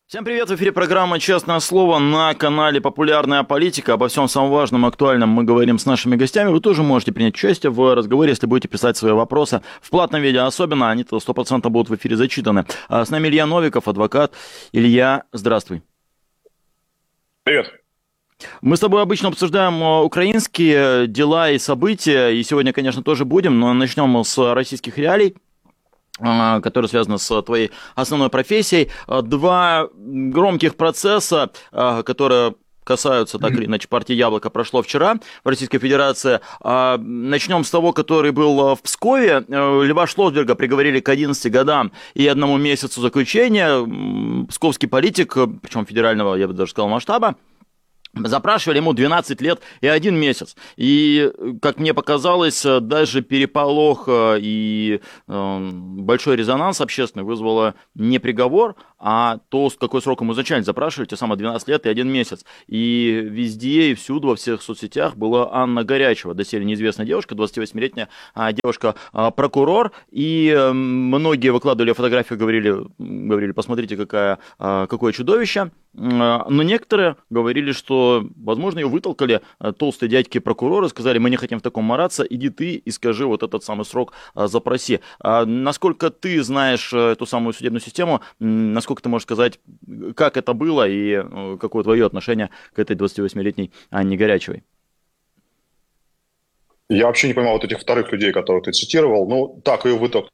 Всем привет, в эфире программа «Честное слово» на канале «Популярная политика». Обо всем самом важном и актуальном мы говорим с нашими гостями. Вы тоже можете принять участие в разговоре, если будете писать свои вопросы в платном виде. Особенно они-то 100% будут в эфире зачитаны. С нами Илья Новиков, адвокат. Илья, здравствуй. Привет. Мы с тобой обычно обсуждаем украинские дела и события. И сегодня, конечно, тоже будем, но начнем с российских реалий, которые связаны с твоей основной профессией. Два громких процесса, которые касаются так или иначе партии «Яблоко», прошло вчера в Российской Федерации. Начнем с того, который был в Пскове. Льва Шлосберга приговорили к 11 годам и 1 месяцу заключения. Псковский политик, причем федерального, я бы даже сказал, масштаба, запрашивали ему 12 лет и 1 месяц. И, как мне показалось, даже переполох и большой резонанс общественный вызвало не приговор, а то, с какой срок ему изначально запрашивали, те самые 12 лет и 1 месяц. И везде и всюду, во всех соцсетях была Анна Горячева, доселе неизвестная девушка, 28-летняя девушка-прокурор. И многие выкладывали фотографии, говорили, посмотрите, какое чудовище. Но некоторые говорили, что, возможно, ее вытолкали толстые дядьки-прокуроры, сказали, мы не хотим в таком мараться, иди ты и скажи вот этот самый срок запроси. Насколько ты знаешь эту самую судебную систему, насколько ты можешь сказать, как это было и какое твое отношение к этой 28-летней Анне Горячевой? Я вообще не понимаю вот этих вторых людей, которых ты цитировал. Ну, так, ее вытолкнули.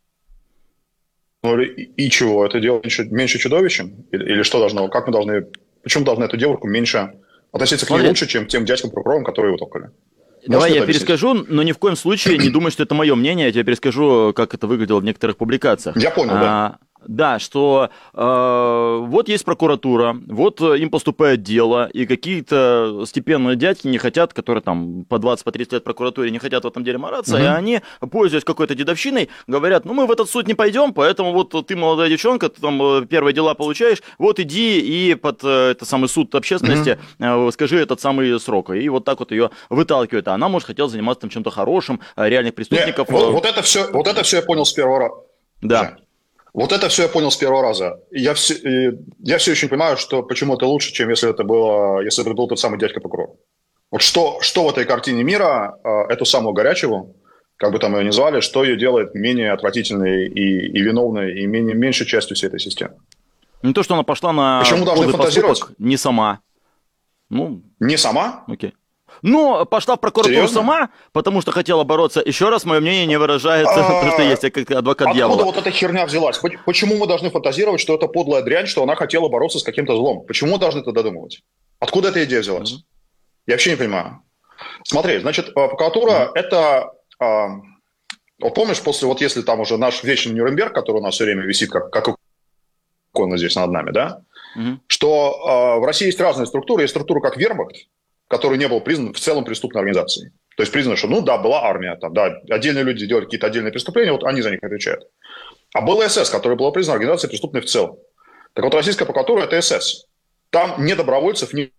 И чего? Это дело меньше чудовищем? Или что должно? Как мы должны... Почему должны эту девушку меньше относиться к ней лучше, чем тем дядькам-прокурорам, которые вытолкали? Давай я перескажу, но ни в коем случае не думай, что это мое мнение. Я тебе перескажу, как это выглядело в некоторых публикациях. Я понял, да. Да, что вот есть прокуратура, вот им поступает дело, и какие-то степенные дядьки не хотят, которые там по 20-30 лет в прокуратуре не хотят в этом деле мараться, и они, пользуясь какой-то дедовщиной, говорят, ну мы в этот суд не пойдем, поэтому вот ты, молодая девчонка, ты там первые дела получаешь, вот иди и под это самый суд общественности скажи этот самый срок. И вот так вот ее выталкивают. А она, может, хотела заниматься там чем-то хорошим, реальных преступников. Вот это все я понял с первого раза. Да. Вот это все я понял с первого раза. Я все еще не понимаю, почему это лучше, чем если это был тот самый дядька-прокурор. Вот что в этой картине мира эту самую Горячеву, как бы там ее ни звали, что ее делает менее отвратительной и виновной, и меньшей частью всей этой системы? Не то, что она пошла на поступок, не сама. Не сама? Окей. Ну, пошла в прокуратуру сама, потому что хотела бороться. Еще раз, мое мнение не выражается, потому что есть, я как адвокат дьявола. Откуда вот эта херня взялась? Почему мы должны фантазировать, что это подлая дрянь, что она хотела бороться с каким-то злом? Почему мы должны это додумывать? Откуда эта идея взялась? Я вообще не понимаю. Смотри, значит, прокуратура это... Вот помнишь, если там уже наш вечный Нюрнберг, который у нас все время висит, как икона здесь над нами, да? Что в России есть разные структуры. Есть структура как Вермахт, который не был признан в целом преступной организацией. То есть признано, что, была армия, отдельные люди делали какие-то отдельные преступления, вот они за них отвечают. А был СС, который была признана организацией преступной в целом. Так вот, российская прокуратура – это СС. Там не добровольцев нет.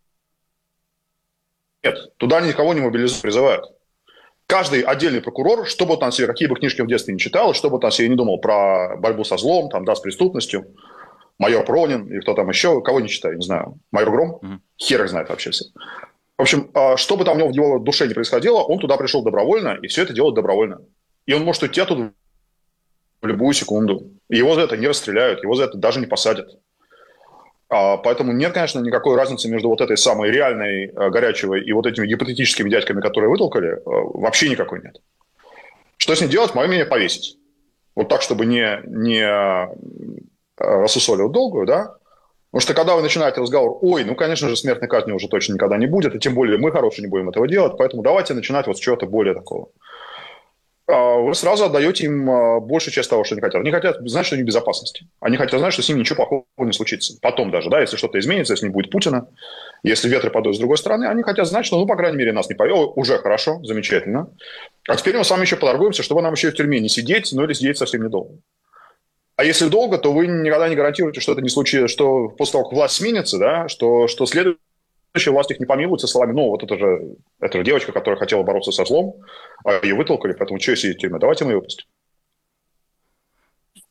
Туда никого не мобилизуют, призывают. Каждый отдельный прокурор, что бы он себе, какие бы книжки в детстве не читал, что бы он себе не думал про борьбу со злом, с преступностью, майор Пронин или кто там еще, кого не читаю, не знаю, майор Гром, хер их знает вообще все. В общем, что бы там у него в его душе не происходило, он туда пришел добровольно, и все это делает добровольно. И он может уйти оттуда в любую секунду. И его за это не расстреляют, его за это даже не посадят. Поэтому нет, конечно, никакой разницы между вот этой самой реальной Горячевой и вот этими гипотетическими дядьками, которые вытолкали, вообще никакой нет. Что с ним делать? Мое мнение, повесить. Вот так, чтобы не рассусоливать долгую, да? Потому что когда вы начинаете разговор, конечно же, смертной казни уже точно никогда не будет, и тем более мы, хорошие, не будем этого делать, поэтому давайте начинать вот с чего-то более такого. Вы сразу отдаете им большую часть того, что они хотят. Они хотят знать, что они в безопасности. Они хотят знать, что с ними ничего плохого не случится. Потом даже, если что-то изменится, если не будет Путина, если ветры подуют с другой стороны, они хотят знать, что, по крайней мере, нас не повело. Уже хорошо, замечательно. А теперь мы с вами еще поторгуемся, чтобы нам еще и в тюрьме не сидеть, или сидеть совсем недолго. А если долго, то вы никогда не гарантируете, что это не случится, что после того, как власть сменится, да, что следующая власть их не помилует со словами, это же девочка, которая хотела бороться со злом, а ее вытолкали, поэтому что сидеть в тюрьме? Давайте мы ее выпустим.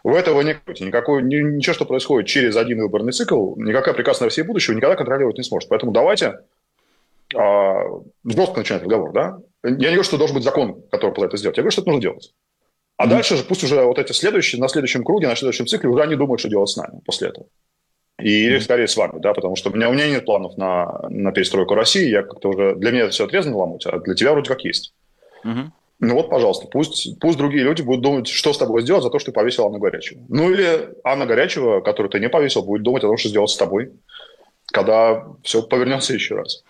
Вы этого не хотите. Ничего, что происходит через один выборный цикл, никакая прекрасная Россия будущего никогда контролировать не сможет. Поэтому давайте жестко начинать разговор. Да? Я не говорю, что должен быть закон, который позволяет это сделать. Я говорю, что это нужно делать. А дальше же пусть уже вот эти следующие, на следующем круге, на следующем цикле уже они думают, что делать с нами после этого. Или скорее с вами, да, потому что у меня нет планов на перестройку России, я как-то уже, для меня это все отрезано ломать, а для тебя вроде как есть. Ну вот, пожалуйста, пусть другие люди будут думать, что с тобой сделать за то, что ты повесил Анну Горячеву. Ну или Анна Горячева, которую ты не повесил, будет думать о том, что сделать с тобой, когда все повернется еще раз.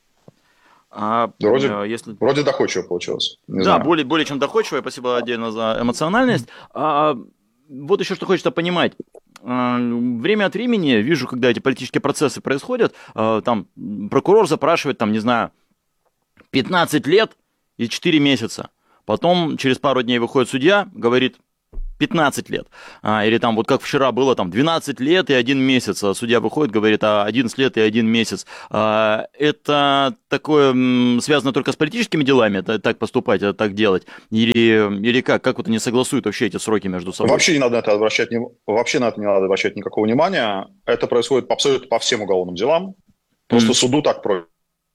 Вроде доходчиво получилось. Не знаю. Более чем доходчиво. Спасибо отдельно за эмоциональность. Вот еще что хочется понимать. Время от времени вижу, когда эти политические процессы происходят, там прокурор запрашивает, там, не знаю, 15 лет и 4 месяца. Потом через пару дней выходит судья, говорит 15 лет. Или там вот как вчера было, там 12 лет и 1 месяц. Судья выходит, говорит, 11 лет и 1 месяц. Это такое связано только с политическими делами, так поступать, так делать? Или как? Как вот они согласуют вообще эти сроки между собой? Вообще не надо на это обращать никакого внимания. Это происходит абсолютно по всем уголовным делам. Просто суду так проще.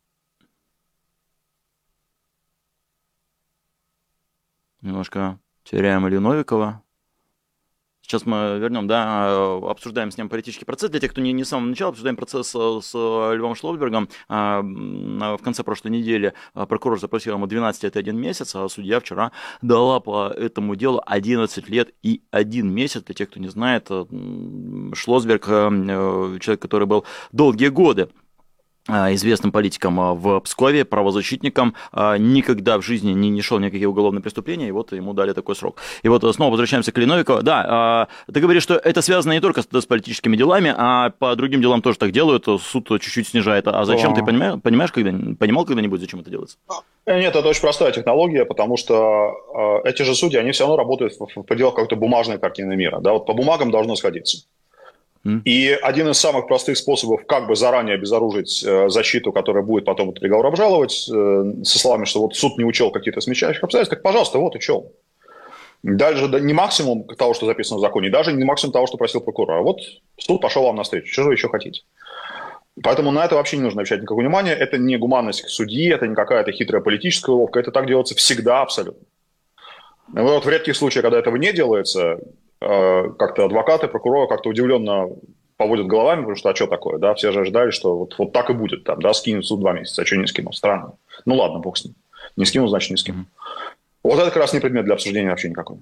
Немножко теряем Илью Новикова. Сейчас мы вернем, да, обсуждаем с ним политический процесс. Для тех, кто не с самого начала, обсуждаем процесс с Львом Шлосбергом. В конце прошлой недели прокурор запросил ему 12 лет и 1 месяц, а судья вчера дала по этому делу 11 лет и 1 месяц. Для тех, кто не знает, Шлосберг, человек, который был долгие годы известным политиком в Пскове, правозащитником, никогда в жизни не шел никакие уголовные преступления, и вот ему дали такой срок. И вот снова возвращаемся к Илье Новикову. Да, ты говоришь, что это связано не только с политическими делами, а по другим делам тоже так делают, суд чуть-чуть снижает. А зачем, ты понимал когда-нибудь, зачем это делается? Нет, это очень простая технология, потому что эти же судьи, они все равно работают в пределах какой-то бумажной картины мира. Да? Вот по бумагам должно сходиться. И один из самых простых способов как бы заранее обезоружить защиту, которая будет потом этот приговор обжаловать, со словами, что вот суд не учел какие-то смягчающих обстоятельств, так, пожалуйста, вот учел. Даже не максимум того, что записано в законе, даже не максимум того, что просил прокурор. А вот суд пошел вам навстречу. Что же вы еще хотите? Поэтому на это вообще не нужно обращать никакого внимания. Это не гуманность к судьи, это не какая-то хитрая политическая уловка. Это так делается всегда абсолютно. Вот в редких случаях, когда этого не делается, как-то адвокаты, прокуроры как-то удивленно поводят головами, потому что, а что такое, да, все же ожидали, что вот так и будет, там, да, скинут суд 2 месяца, а что не скинул, странно. Ну ладно, бог с ним. Не скинул, значит не скинул. Вот это как раз не предмет для обсуждения вообще никакой.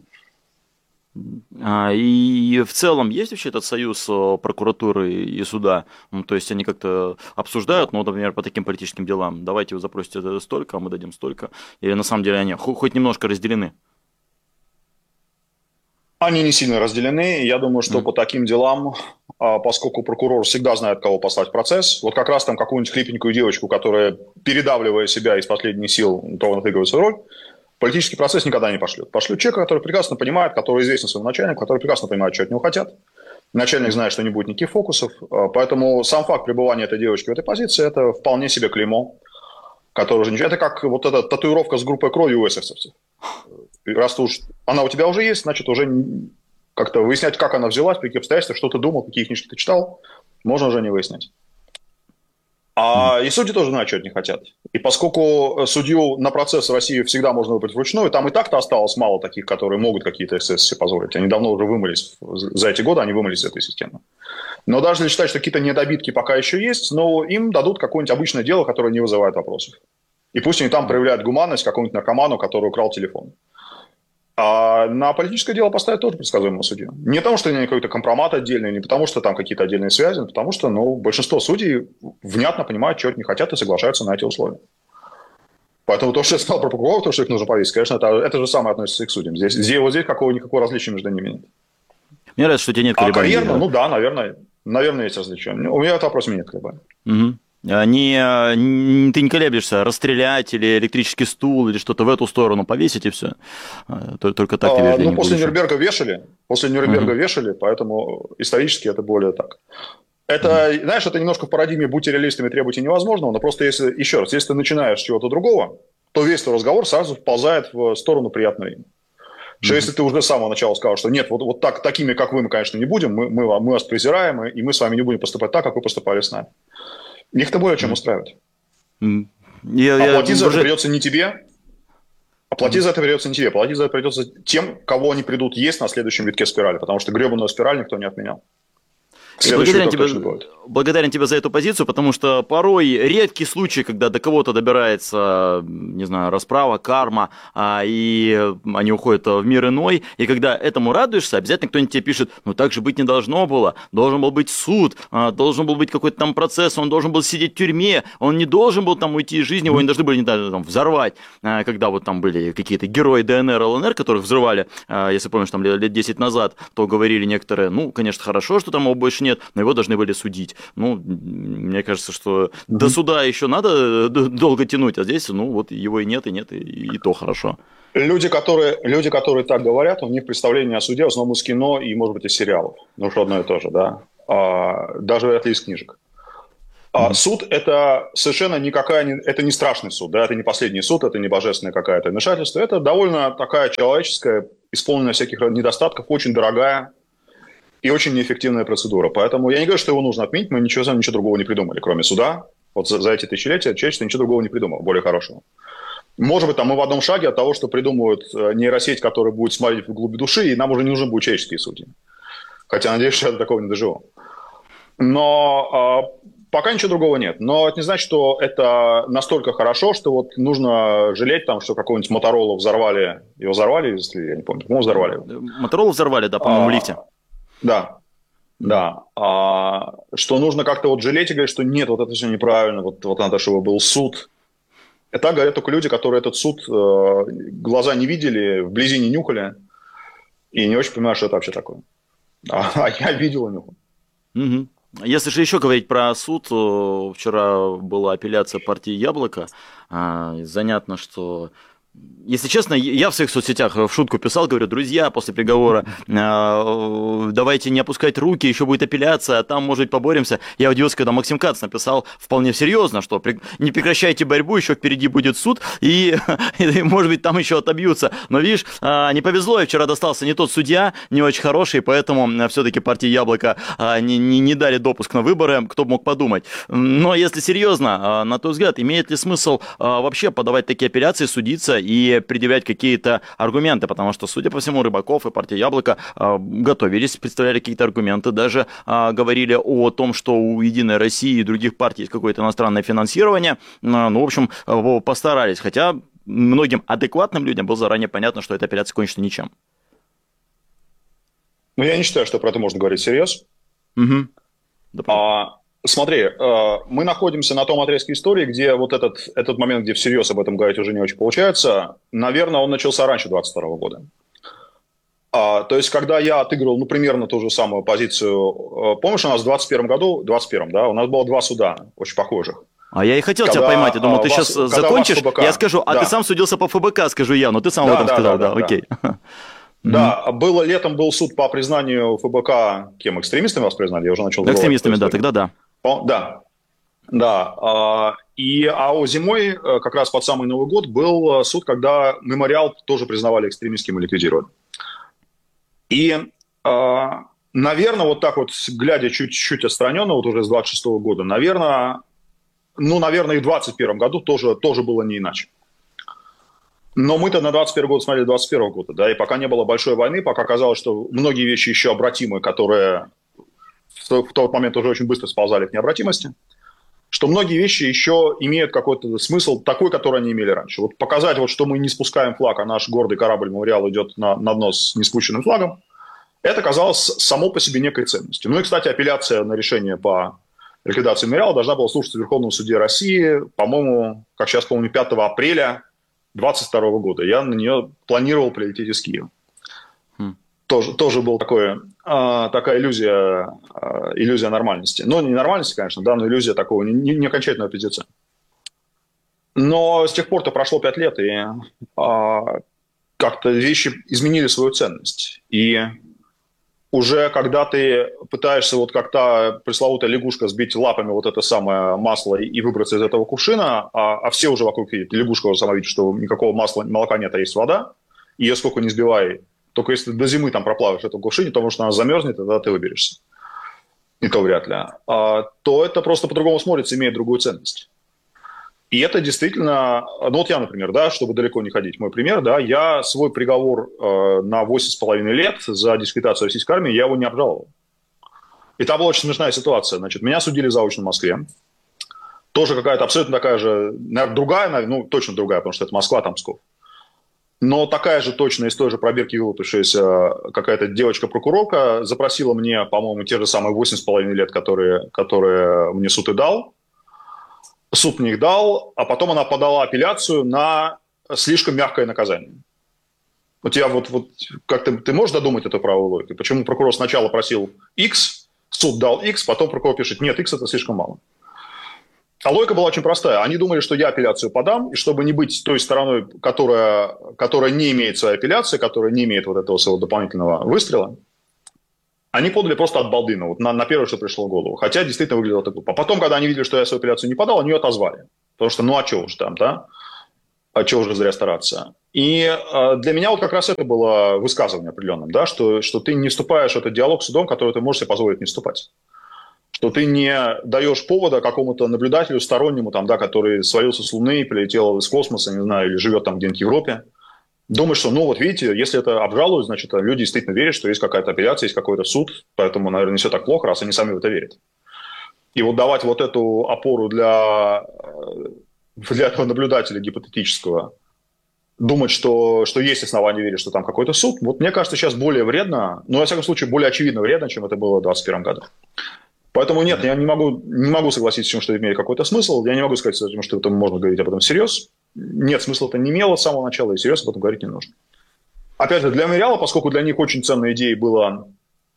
И в целом есть вообще этот союз прокуратуры и суда? То есть они как-то обсуждают, ну, например, по таким политическим делам, давайте вы запросите столько, а мы дадим столько. Или на самом деле они хоть немножко разделены? Они не сильно разделены. Я думаю, что по таким делам, поскольку прокурор всегда знает, кого послать в процесс, вот как раз там какую-нибудь хлипенькую девочку, которая, передавливая себя из последних сил, то отыгрывает свою роль, политический процесс никогда не пошлет. Пошлют человека, который прекрасно понимает, который известен своему начальнику, который прекрасно понимает, что от него хотят. Начальник знает, что не будет никаких фокусов. Поэтому сам факт пребывания этой девочки в этой позиции – это вполне себе клеймо, которое уже ничего. Это как вот эта татуировка с группой крови у эсэсовцев. Раз уж она у тебя уже есть, значит, уже как-то выяснять, как она взялась, при каких обстоятельствах, что ты думал, какие книжки ты читал, можно уже не выяснять. И судьи тоже знают, что от них хотят. И поскольку судью на процесс в России всегда можно выбрать вручную, там и так-то осталось мало таких, которые могут какие-то эксцессы себе позволить. Они давно уже вымылись, за эти годы они вымылись из этой системы. Но даже если считать, что какие-то недобитки пока еще есть, но им дадут какое-нибудь обычное дело, которое не вызывает вопросов. И пусть они там проявляют гуманность какому-нибудь наркоману, который украл телефон. А на политическое дело поставят тоже предсказуемого судью. Не потому, что у него какой-то компромат отдельный, не потому, что там какие-то отдельные связи, но потому что большинство судей внятно понимают, чего от них хотят и соглашаются на эти условия. Поэтому то, что я сказал про прокуроров, то, что их нужно повесить, конечно, это же самое относится и к судьям. Здесь никакого различия между ними нет. Мне нравится, что у тебя нет колебаний. Карьерно, ну да, наверное, есть различия. У меня в этом вопросе нет колебаний. Ты не колеблешься, расстрелять или электрический стул, или что-то в эту сторону повесить, и все. Только так ты вежливее. После Нюрнберга вешали, поэтому исторически это более так. Это, знаешь, это немножко в парадигме «будьте реалистами, требуйте невозможного», но просто если ты начинаешь с чего-то другого, то весь твой разговор сразу вползает в сторону приятного им. Что если ты уже с самого начала сказал, что нет, вот так, такими, как вы, мы, конечно, не будем, мы вас презираем, и мы с вами не будем поступать так, как вы поступали с нами. Их-то более чем устраивает. Оплатить за это придется не тебе, оплатить за это придется не тебе, оплатить за это придется тем, кого они придут есть на следующем витке спирали, потому что гребаную спираль никто не отменял. Благодарен тебе за эту позицию, потому что порой редкий случай, когда до кого-то добирается, не знаю, расправа, карма, и они уходят в мир иной, и когда этому радуешься, обязательно кто-нибудь тебе пишет, ну так же быть не должно было, должен был быть суд, должен был быть какой-то там процесс, он должен был сидеть в тюрьме, он не должен был там уйти из жизни, его не должны были там взорвать, когда вот там были какие-то герои ДНР, ЛНР, которых взрывали, если помнишь, там лет 10 назад, то говорили некоторые, ну, конечно, хорошо, что там его больше нет, но его должны были судить. Ну, мне кажется, что до суда еще надо долго тянуть, а здесь, ну, вот его и нет, и то хорошо. Люди, которые так говорят, у них представление о суде в основном из кино и, может быть, из сериалов. Ну, что одно и то же, да. Даже вряд ли из книжек. Суд – это совершенно это не страшный суд, да, это не последний суд, это не божественное какое-то вмешательство, это довольно такая человеческая, исполненная всяких недостатков, очень дорогая и очень неэффективная процедура. Поэтому я не говорю, что его нужно отменить, мы ничего другого не придумали, кроме суда. Вот за эти тысячелетия человечество ничего другого не придумало, более хорошего. Может быть, там мы в одном шаге от того, что придумают нейросеть, которая будет смотреть в глубь души, и нам уже не нужны будут человеческие судьи. Хотя, надеюсь, что я до такого не доживу. Но пока ничего другого нет. Но это не значит, что это настолько хорошо, что вот нужно жалеть, там, что какого-нибудь Моторолу взорвали. Его взорвали или застрелили, я не помню. По-моему, взорвали. Моторолу взорвали, да, по-моему, в лифте. Да. Что нужно как-то вот жалеть и говорить, что нет, вот это все неправильно, вот надо, чтобы был суд. Это говорят только люди, которые этот суд глаза не видели, вблизи не нюхали и не очень понимают, что это вообще такое. А я видел и нюхал. Угу. Если же еще говорить про суд, вчера была апелляция партии «Яблоко». Занятно, что... Если честно, я в своих соцсетях в шутку писал, говорю, друзья, после приговора давайте не опускать руки, еще будет апелляция, а там, может быть, поборемся. Я удивился, когда Максим Кац написал вполне серьезно, что не прекращайте борьбу, еще впереди будет суд, и может быть, там еще отобьются. Но, видишь, не повезло, и вчера достался не тот судья, не очень хороший, поэтому все-таки партии «Яблоко» не дали допуск на выборы, кто бы мог подумать. Но если серьезно, на твой взгляд, имеет ли смысл вообще подавать такие апелляции, судиться и предъявлять какие-то аргументы, потому что, судя по всему, Рыбаков и партия «Яблоко» готовились, представляли какие-то аргументы, даже говорили о том, что у «Единой России» и других партий есть какое-то иностранное финансирование. Ну, в общем, постарались, хотя многим адекватным людям было заранее понятно, что эта апелляция кончится ничем. Ну, я не считаю, что про это можно говорить всерьез. Угу. Смотри, мы находимся на том отрезке истории, где вот этот момент, где всерьез об этом говорить уже не очень получается, наверное, он начался раньше 22 года. То есть, когда я отыгрывал, ну, примерно ту же самую позицию, помнишь, у нас в 21 году, да, у нас было два суда очень похожих. А я и хотел тебя поймать, я думал, ты сейчас закончишь, я скажу, да. Ты сам судился по ФБК, скажу я, но ты сам об этом сказал, да, окей. Да, летом был суд по признанию ФБК, кем, экстремистами вас признали? Я уже начал... Экстремистами, да, тогда да. Да. Зимой, как раз под самый Новый год, был суд, когда мемориал тоже признавали экстремистским и ликвидировали. И, наверное, вот так вот, глядя чуть-чуть отстраненно, вот уже с 26-го года, наверное, и в 21 году тоже было не иначе. Но мы-то на 21 год смотрели 21 года, да, и пока не было большой войны, пока казалось, что многие вещи еще обратимы, которые в тот момент уже очень быстро сползали к необратимости, что многие вещи еще имеют какой-то смысл такой, который они имели раньше. Вот показать, вот, что мы не спускаем флаг, а наш гордый корабль «Мемориал» идет на дно с неспущенным флагом, это казалось само по себе некой ценностью. Ну и, кстати, апелляция на решение по ликвидации «Мемориала» должна была слушаться в Верховном суде России, по-моему, как сейчас помню, 5 апреля 2022 года. Я на нее планировал прилететь из Киева. Тоже была такая иллюзия нормальности. Ну, не нормальности, конечно, да, но иллюзия такого не окончательного пиздеца. Но с тех пор-то прошло 5 лет, и как-то вещи изменили свою ценность. И уже когда ты пытаешься вот как та пресловутая лягушка сбить лапами вот это самое масло и выбраться из этого кувшина, а все уже вокруг видят, лягушка уже сама видит, что никакого масла, молока нет, а есть вода, ее сколько не сбивай, Только если до зимы там проплаваешь эту глушинь, потому что она замерзнет, тогда ты выберешься. И то вряд ли. То это просто по-другому смотрится, имеет другую ценность. И это действительно, ну вот я, например, да, чтобы далеко не ходить, мой пример, да, я свой приговор на 8,5 лет за дискредитацию российской армии, я его не обжаловал. И там была очень смешная ситуация. Значит, меня судили заочно в Москве. Тоже какая-то абсолютно такая же, наверное, другая, ну, точно другая, потому что это Москва, там Псков. Но такая же точно из той же пробирки вылупившаяся какая-то девочка-прокурорка запросила мне, по-моему, те же самые 8,5 лет, которые мне суд и дал. Суд мне их дал, а потом она подала апелляцию на слишком мягкое наказание. Вот я вот как ты можешь додумать эту правовую логику? Почему прокурор сначала просил X, суд дал X, потом прокурор пишет, нет, X это слишком мало. А логика была очень простая. Они думали, что я апелляцию подам, и чтобы не быть той стороной, которая не имеет своей апелляции, которая не имеет вот этого своего дополнительного выстрела, они подали просто от балды, вот на первое, что пришло в голову. Хотя действительно выглядело так глупо. А потом, когда они видели, что я свою апелляцию не подал, они ее отозвали. Потому что, ну а что уж там, да? А чего уже зря стараться? И для меня вот как раз это было высказывание определенным, да, что ты не вступаешь в этот диалог с судом, который ты можешь себе позволить не вступать. Что ты не даешь повода какому-то наблюдателю стороннему, там, да, который свалился с Луны, прилетел из космоса, не знаю, или живет там где-нибудь в Европе, думаешь, что, ну вот видите, если это обжалуют, значит, люди действительно верят, что есть какая-то апелляция, есть какой-то суд, поэтому, наверное, не все так плохо, раз они сами в это верят. И вот давать вот эту опору для этого наблюдателя гипотетического, думать, что есть основания верить, что там какой-то суд, вот мне кажется, сейчас более вредно, ну, во всяком случае, более очевидно вредно, чем это было в 2021 году. Поэтому нет, я не могу согласиться с тем, что это имеет какой-то смысл, я не могу сказать, что это можно говорить об этом всерьез. Нет, смысла это не имело с самого начала, и серьезно об этом говорить не нужно. Опять же, для Мемориала, поскольку для них очень ценной идеей было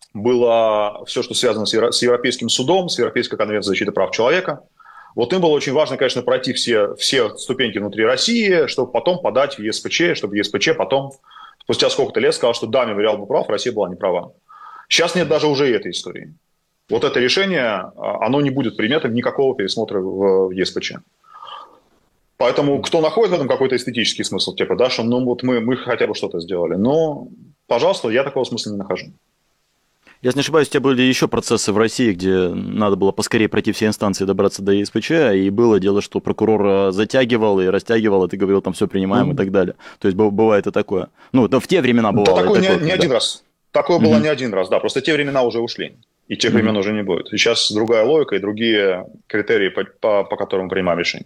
все, что связано с Европейским судом, с Европейской конвенцией защиты прав человека, вот им было очень важно, конечно, пройти все ступеньки внутри России, чтобы потом подать в ЕСПЧ, чтобы ЕСПЧ потом, спустя сколько-то лет, сказал, что да, Мемориал был прав, Россия была не права. Сейчас нет даже уже этой истории. Вот это решение, оно не будет предметом никакого пересмотра в ЕСПЧ. Поэтому кто находит в этом какой-то эстетический смысл, типа, да, что ну вот мы хотя бы что-то сделали. Но, пожалуйста, я такого смысла не нахожу. Если не ошибаюсь, у тебя были еще процессы в России, где надо было поскорее пройти все инстанции, добраться до ЕСПЧ, и было дело, что прокурор затягивал и растягивал, и ты говорил, там все принимаем и так далее. То есть бывает и такое. Ну, в те времена бывало. Да, такое не один раз. Такое было не один раз, да. Просто те времена уже ушли. И тех времен уже не будет. И сейчас другая логика и другие критерии, по которым принимаем решения.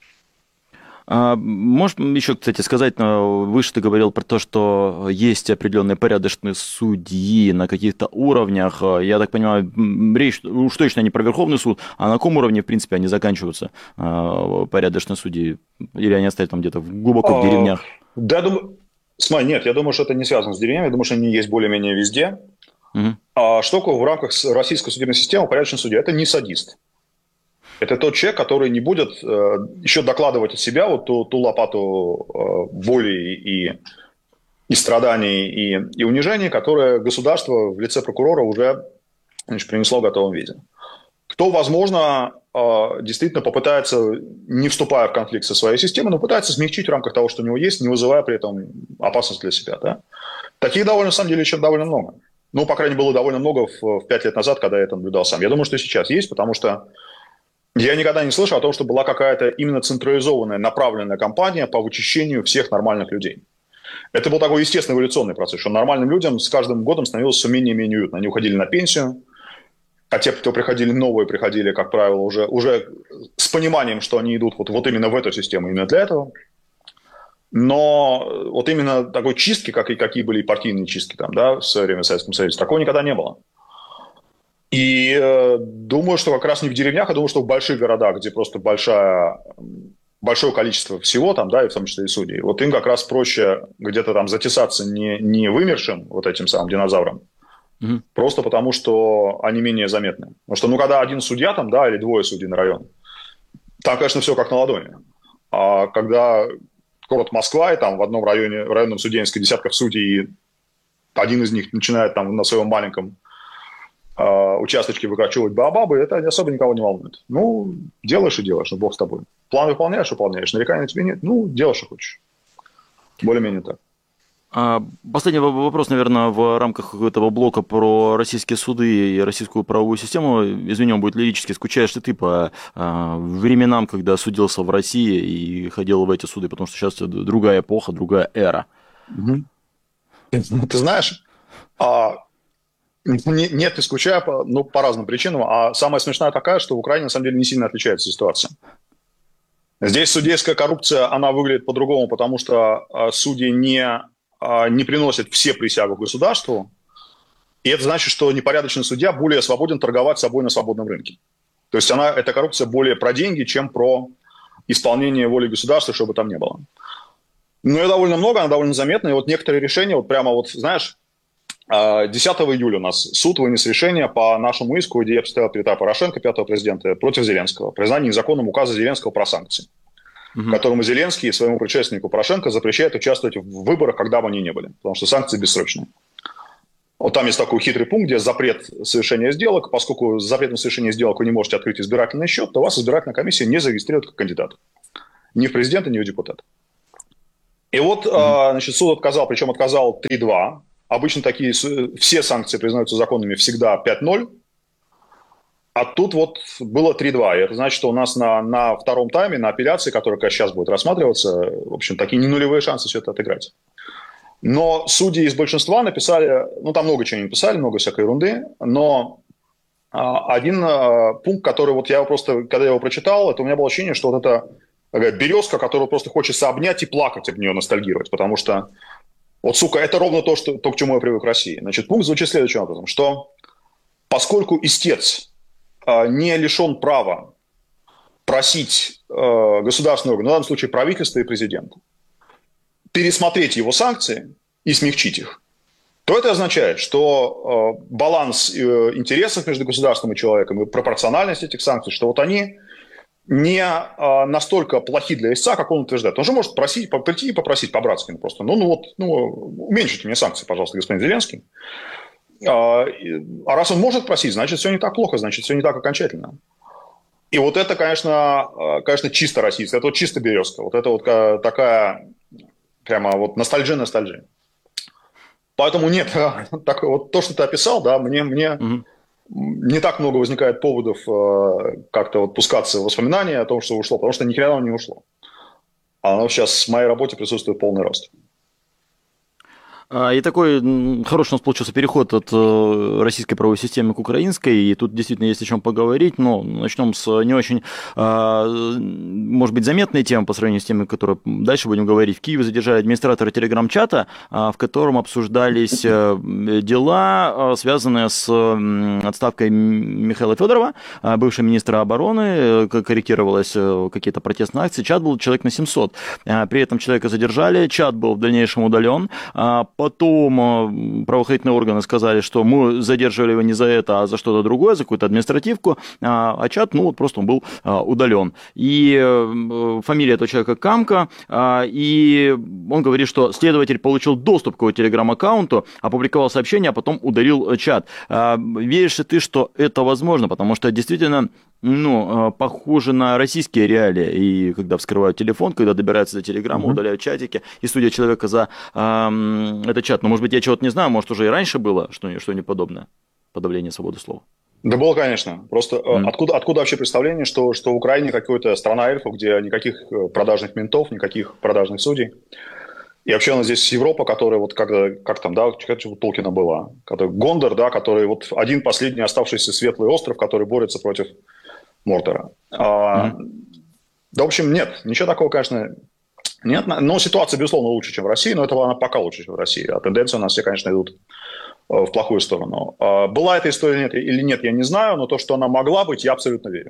Можешь еще, кстати, сказать, выше ты говорил про то, что есть определенные порядочные судьи на каких-то уровнях. Я так понимаю, речь уж точно не про Верховный суд, а на каком уровне, в принципе, они заканчиваются, порядочные судьи? Или они остаются там где-то глубоко в деревнях? Да, нет, я думаю, что это не связано с деревнями, я думаю, что они есть более-менее везде. А Штоков в рамках российской судебной системы порядочный судья – это не садист. Это тот человек, который не будет еще докладывать от себя вот ту лопату боли и страданий и унижений, которые государство в лице прокурора уже принесло в готовом виде. Кто, возможно, действительно попытается, не вступая в конфликт со своей системой, но пытается смягчить в рамках того, что у него есть, не вызывая при этом опасность для себя. Да? Таких довольно, на самом деле, еще довольно много. Ну, по крайней мере, было довольно много в 5 лет назад, когда я это наблюдал сам. Я думаю, что сейчас есть, потому что я никогда не слышал о том, что была какая-то именно централизованная, направленная кампания по вычищению всех нормальных людей. Это был такой естественный эволюционный процесс, что нормальным людям с каждым годом становилось все менее и менее уютно. Они уходили на пенсию, а те, кто приходили новые, приходили, как правило, уже с пониманием, что они идут вот именно в эту систему, именно для этого. Но вот именно такой чистки, какие были партийные чистки там, да, в свое время в Советском Союзе, такого никогда не было. И думаю, что как раз не в деревнях, а думаю, что в больших городах, где просто большое количество всего там, да, и в том числе и судей, вот им как раз проще где-то там затесаться не вымершим вот этим самым динозавром, просто потому что они менее заметны. Потому что, когда один судья там, да, или двое судей на район, там, конечно, все как на ладони. А когда город Москва, и там в одном районном суде несколько десятков судей, и один из них начинает там на своем маленьком участочке выкачивать баобабы, это особо никого не волнует. Ну, делаешь и делаешь, ну, бог с тобой. План выполняешь, нареканий на тебе нет, ну, делай, что хочешь. Более-менее так. Последний вопрос, наверное, в рамках этого блока про российские суды и российскую правовую систему. Извини, он будет лирически. Скучаешь ли ты по временам, когда судился в России и ходил в эти суды? Потому что сейчас другая эпоха, другая эра. Мгм. Ты знаешь, нет, не скучаю, по разным причинам. А самая смешная такая, что в Украине на самом деле не сильно отличается ситуация. Здесь судейская коррупция, она выглядит по-другому, потому что судьи не приносят все присягу государству. И это значит, что непорядочный судья более свободен торговать собой на свободном рынке. То есть эта коррупция более про деньги, чем про исполнение воли государства, что бы там ни было. Но ее довольно много, она довольно заметна. И вот некоторые решения, вот прямо вот, знаешь, 10 июля у нас суд вынес решение по нашему иску, где я представил Петра Порошенко, пятого президента, против Зеленского. Признание незаконным указа Зеленского про санкции, которому Зеленский и своему предшественнику Порошенко запрещает участвовать в выборах, когда бы они ни были, потому что санкции бессрочные. Вот там есть такой хитрый пункт, где запрет совершения сделок. Поскольку с запретом совершения сделок вы не можете открыть избирательный счет, то вас избирательная комиссия не зарегистрирует как кандидата. Ни в президента, ни в депутата. И вот, значит, суд отказал, причем отказал 3-2. Обычно все санкции признаются законными всегда 5-0. А тут вот было 3-2. И это значит, что у нас на втором тайме, на апелляции, которая сейчас будет рассматриваться, в общем, такие не нулевые шансы все это отыграть. Но судьи из большинства написали, ну там много чего не написали, много всякой ерунды, но один пункт, который вот я просто, когда я его прочитал, это у меня было ощущение, что вот это такая березка, которую просто хочется обнять и плакать об нее, ностальгировать, потому что вот, сука, это ровно то, к чему я привык в России. Значит, пункт звучит следующим образом, что поскольку истец не лишен права просить государственный орган, в данном случае правительство и президента, пересмотреть его санкции и смягчить их, то это означает, что баланс интересов между государством и человеком и пропорциональность этих санкций, что вот они не настолько плохи для истца, как он утверждает. Он же может прийти и попросить по-братски просто, уменьшите мне санкции, пожалуйста, господин Зеленский. А раз он может просить, значит, все не так плохо, значит, все не так окончательно. И вот это, конечно, чисто российское, это вот чисто березка. Вот это вот такая прямо вот ностальжи. Поэтому нет, так, вот то, что ты описал, да, мне не так много возникает поводов как-то вот пускаться в воспоминания о том, что ушло, потому что ни хрена не ушло. А оно сейчас в моей работе присутствует полный рост. И такой хороший у нас получился переход от российской правовой системы к украинской, и тут действительно есть о чем поговорить, но начнем с не очень, может быть, заметной темы по сравнению с теми, которые дальше будем говорить. В Киеве задержали администратора телеграм-чата, в котором обсуждались дела, связанные с отставкой Михаила Федорова, бывшего министра обороны, корректировалось какие-то протестные акции. Чат был человек на 700. При этом человека задержали, чат был в дальнейшем удален. Потом правоохранительные органы сказали, что мы задерживали его не за это, а за что-то другое, за какую-то административку, а чат, просто он был удален. И фамилия этого человека Камка, и он говорит, что следователь получил доступ к его телеграм-аккаунту, опубликовал сообщение, а потом удалил чат. Веришь ли ты, что это возможно? Потому что действительно похоже на российские реалии. И когда вскрывают телефон, когда добираются до телеграмма, удаляют чатики, и судят человека за этот чат. Но, может быть, я чего-то не знаю, может, уже и раньше было что-нибудь подобное, подавление свободы слова. Да было, конечно. Просто откуда вообще представление, что в Украине какая-то страна эльфов, где никаких продажных ментов, никаких продажных судей. И вообще у нас здесь Европа, которая вот как там, да, у Толкина была, Гондор, да, который вот один последний оставшийся светлый остров, который борется против Мордора. Да, в общем, нет, ничего такого, конечно, нет. Но ситуация, безусловно, лучше, чем в России, но это она пока лучше, чем в России. А тенденции у нас все, конечно, идут в плохую сторону. Была эта история или нет, я не знаю, но то, что она могла быть, я абсолютно верю.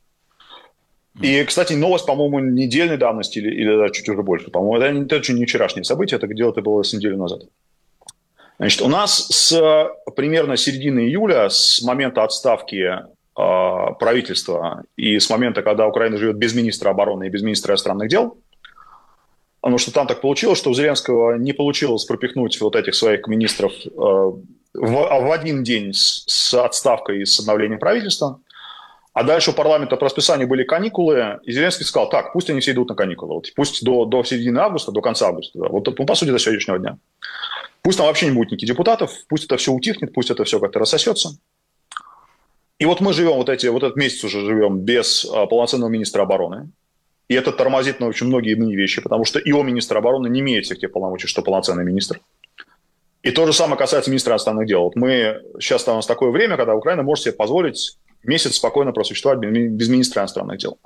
И, кстати, новость, по-моему, недельной давности или чуть уже больше. По-моему, это не вчерашнее событие, это дело-то было с неделю назад. Значит, у нас с примерно середины июля, с момента отставки правительства и с момента, когда Украина живет без министра обороны и без министра иностранных дел, потому что там так получилось, что у Зеленского не получилось пропихнуть вот этих своих министров в один день с отставкой и с обновлением правительства. А дальше у парламента по расписанию были каникулы, и Зеленский сказал, так, пусть они все идут на каникулы, вот, пусть до середины августа, до конца августа, да, вот, ну, по сути, до сегодняшнего дня. Пусть там вообще не будет никаких депутатов, пусть это все утихнет, пусть это все как-то рассосется. И вот мы живем, вот этот месяц уже живем без полноценного министра обороны. И это тормозит на очень многие иные вещи, потому что ИО министра обороны не имеет всех тех полномочий, что полноценный министр. И то же самое касается министра иностранных дел. Вот мы сейчас у нас такое время, когда Украина может себе позволить месяц спокойно просуществовать без министра иностранных дел.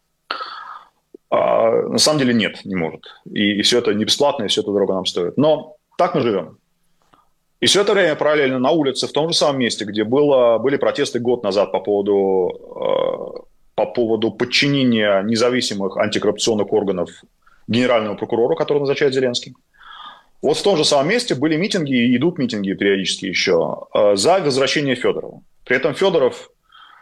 А на самом деле нет, не может. И все это не бесплатно, и все это дорого нам стоит. Но так мы живем. И все это время параллельно на улице, в том же самом месте, где были протесты год назад по поводу подчинения независимых антикоррупционных органов генеральному прокурору, который назначает Зеленский. Вот в том же самом месте были митинги, и идут митинги периодически еще, за возвращение Федорова. При этом Федоров,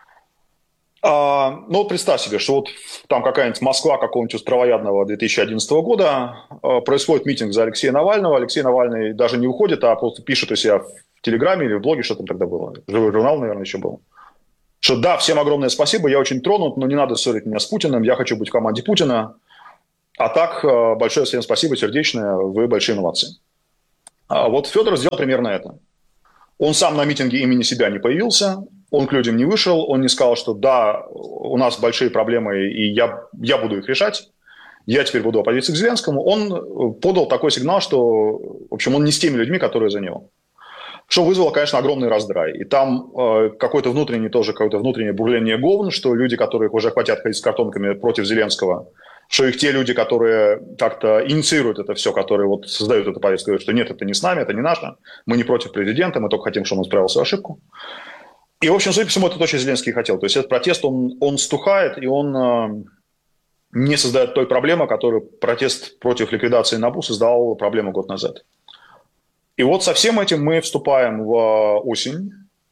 ну представь себе, что вот там какая-нибудь Москва какого-нибудь травоядного 2011 года, происходит митинг за Алексея Навального, Алексей Навальный даже не уходит, а просто пишет у себя в Телеграме или в блоге, что там тогда было, живой журнал, наверное, еще был. Что да, всем огромное спасибо, я очень тронут, но не надо ссорить меня с Путиным, я хочу быть в команде Путина. А так, большое всем спасибо, сердечное, вы большие молодцы. А вот Федоров сделал примерно это. Он сам на митинге имени себя не появился, он к людям не вышел, он не сказал, что да, у нас большие проблемы, и я буду их решать, я теперь буду оппозицией к Зеленскому. Он подал такой сигнал, что, в общем, он не с теми людьми, которые за него. Что вызвало, конечно, огромный раздрай. И там какое-то внутреннее бурление говн, что люди, которые уже хотят ходить с картонками против Зеленского, что их те люди, которые как-то инициируют это все, которые вот создают эту повестку, говорят, что нет, это не с нами, это не наше, мы не против президента, мы только хотим, чтобы он исправил свою ошибку. И, в общем, судя по всему, это то, что Зеленский хотел. То есть этот протест, он стухает, и он не создает той проблемы, которую протест против ликвидации НАБУ создал проблему год назад. И вот со всем этим мы вступаем в осень.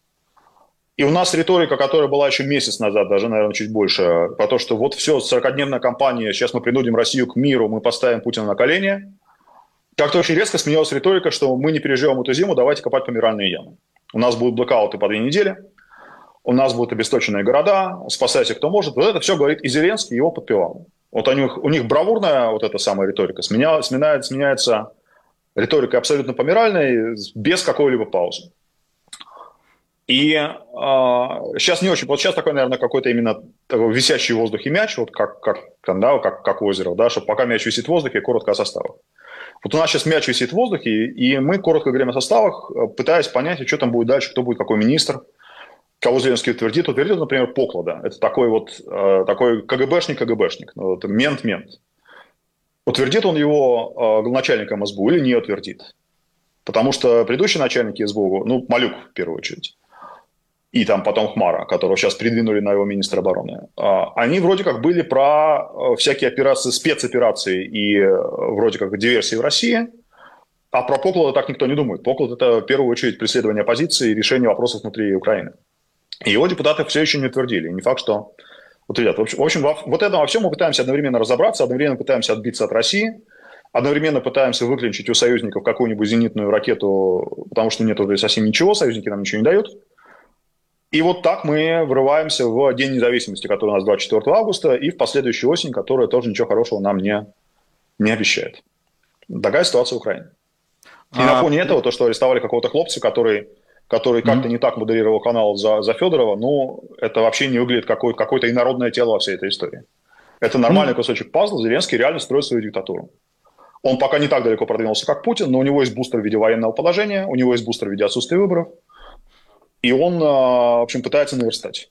И у нас риторика, которая была еще месяц назад, даже, наверное, чуть больше, про то, что вот все, 40-дневная кампания, сейчас мы принудим Россию к миру, мы поставим Путина на колени. Как-то очень резко сменилась риторика, что мы не переживем эту зиму, давайте копать помиральные ямы. У нас будут блэкауты по 2 недели, у нас будут обесточенные города, спасайте кто может. Вот это все говорит и Зеленский, и его подпевал. Вот у них бравурная вот эта самая риторика сменяется риторикой абсолютно помиральной, без какой-либо паузы. И сейчас не очень, вот сейчас такой, наверное, какой-то именно такой висящий в воздухе мяч, вот как озеро, да, что пока мяч висит в воздухе, коротко о составах. Вот у нас сейчас мяч висит в воздухе, и мы коротко говорим о составах, пытаясь понять, что там будет дальше, кто будет какой министр, кого Зеленский утвердит. Утвердит, например, Поклада. Это такой КГБшник, вот, мент. Утвердит он его начальником СБУ или не утвердит? Потому что предыдущие начальники СБУ, Малюк в первую очередь, и там потом Хмара, которого сейчас придвинули на его министра обороны, они вроде как были про всякие операции, спецоперации и вроде как диверсии в России, а про Поклада так никто не думает. Поклад – это в первую очередь преследование оппозиции и решение вопросов внутри Украины. И его депутаты все еще не утвердили. Не факт, что утвердят. В общем, вот это во всем мы пытаемся одновременно разобраться, одновременно пытаемся отбиться от России, одновременно пытаемся выклинчить у союзников какую-нибудь зенитную ракету, потому что нет уже совсем ничего, союзники нам ничего не дают. И вот так мы врываемся в День независимости, который у нас 24 августа, и в последующую осень, которая тоже ничего хорошего нам не обещает. Такая ситуация в Украине. И на фоне этого, то, что арестовали какого-то хлопца, который как-то не так модерировал канал за Федорова, это вообще не выглядит какое-то инородное тело во всей этой истории. Это нормальный кусочек пазла, Зеленский реально строит свою диктатуру. Он пока не так далеко продвинулся, как Путин, но у него есть бустер в виде военного положения, у него есть бустер в виде отсутствия выборов, и он, в общем, пытается наверстать.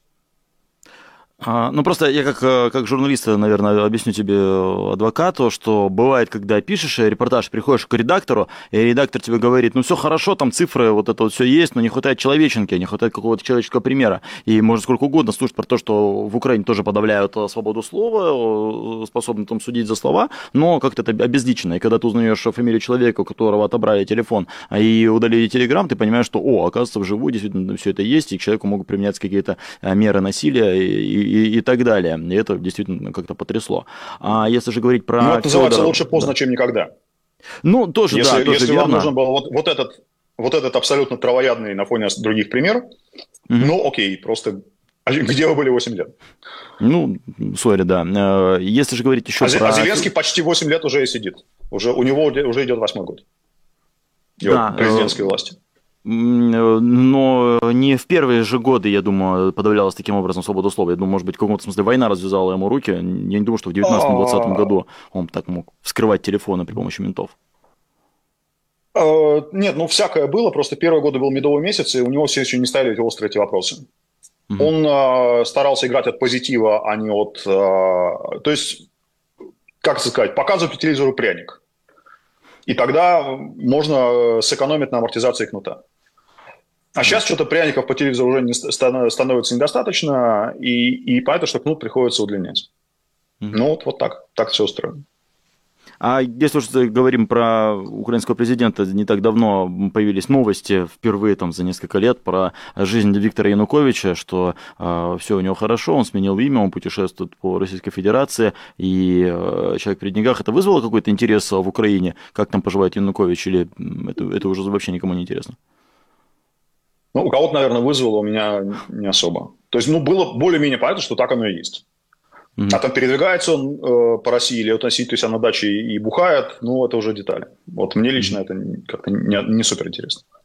Просто я как журналист, наверное, объясню тебе, адвокату, что бывает, когда пишешь репортаж, приходишь к редактору, и редактор тебе говорит, все хорошо, там цифры, вот это вот все есть, но не хватает человеченки, не хватает какого-то человеческого примера. И можно сколько угодно слушать про то, что в Украине тоже подавляют свободу слова, способны там судить за слова, но как-то это обезличено. И когда ты узнаешь фамилию человека, у которого отобрали телефон, и удалили телеграм, ты понимаешь, что, оказывается, вживую действительно все это есть, и к человеку могут применяться какие-то меры насилия и так далее. И это действительно как-то потрясло. А если же говорить про... это называется лучше поздно, чем никогда. Тоже, если, тоже если верно. вам нужен был вот этот абсолютно травоядный на фоне других пример, окей, просто А где вы были 8 лет? Ну, сори, да. Если же говорить еще про... А Зеленский почти 8 лет уже и сидит. У него уже идет 8-й год. Его Да, президентской власти. но не в первые же годы, я думаю, подавлялась таким образом свобода слова. Я думаю, может быть, в каком-то смысле война развязала ему руки. Я не думаю, что в 19-20 году он так мог вскрывать телефоны при помощи ментов. Нет, ну всякое было, просто первые годы был медовый месяц, и у него все еще не стояли эти острые эти вопросы. Мгм. Он старался играть от позитива, а не от... то есть, как сказать, показывать по телевизору пряник. И тогда можно сэкономить на амортизации кнута. А Да. сейчас что-то пряников по телевизору уже становится недостаточно, и понятно, что кнут приходится удлинять. Мгм. Ну, вот так. Так все устроено. А если уж говорим про украинского президента, не так давно появились новости, впервые там за несколько лет, про жизнь Виктора Януковича, что все у него хорошо, он сменил имя, он путешествует по Российской Федерации, и человек при деньгах. Это вызвало какой-то интерес в Украине, как там поживает Янукович, или это уже вообще никому не интересно? Ну, у кого-то, наверное, вызвало, у меня не особо. То есть, ну, было более-менее понятно, что так оно и есть. А Мгм. там передвигается он по России или вот сидит у себя на даче и бухает, ну, это уже детали. Вот мне лично Мгм. это как-то не супер интересно.